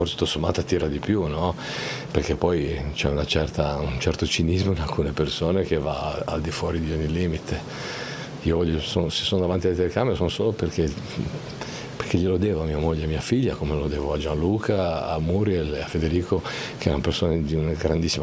tutto sommato attira di più, no? Perché poi c'è un certo cinismo in alcune persone che va al di fuori di ogni limite. Se sono davanti alle telecamere sono solo perché glielo devo a mia moglie e a mia figlia, come lo devo a Gianluca, a Muriel e a Federico, che erano persone di una grandissima